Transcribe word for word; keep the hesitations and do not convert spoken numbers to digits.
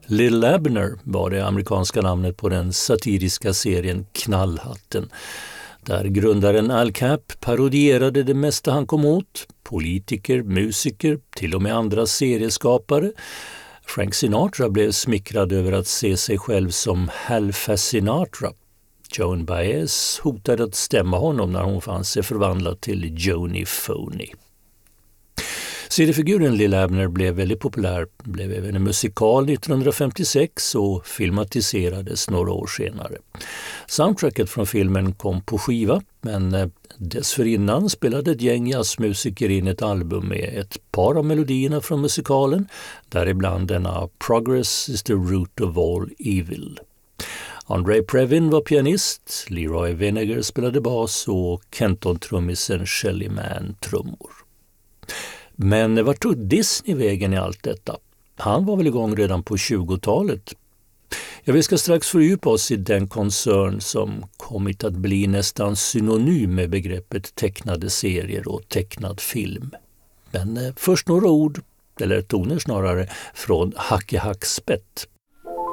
Lill Abner var det amerikanska namnet på den satiriska serien Knallhatten, där grundaren Al Capp parodierade det mesta han kom åt, politiker, musiker, till och med andra serieskapare. Frank Sinatra blev smickrad över att se sig själv som Hal Sinatra. Joan Baez hotade att stämma honom när hon fann sig förvandlad till Joni Phoney. Seriefiguren Lill Abner blev väldigt populär, blev även en musikal nittonhundrafemtiosex och filmatiserades några år senare. Soundtracket från filmen kom på skiva, men dessförinnan spelade ett gäng jazzmusiker in ett album med ett par av melodierna från musikalen, däribland denna Progress is the root of all evil. Andre Previn var pianist, Leroy Vinnegar spelade bas och Kenton-trummisen Shelly Manne trummor. Men vart tog Disney vägen i allt detta? Han var väl igång redan på tjugotalet. Ja, vi ska strax fördjupa oss i den koncern som kommit att bli nästan synonym med begreppet tecknade serier och tecknad film. Men först några ord, eller toner snarare, från Hacke Hack Spett.